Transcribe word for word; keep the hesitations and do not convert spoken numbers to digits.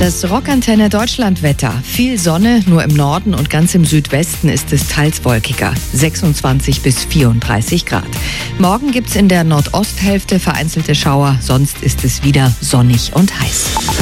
Das Rockantenne Deutschlandwetter. Viel Sonne, nur im Norden und ganz im Südwesten ist es teils wolkiger. sechsundzwanzig bis vierunddreißig Grad. Morgen gibt's in der Nordosthälfte vereinzelte Schauer, sonst ist es wieder sonnig und heiß.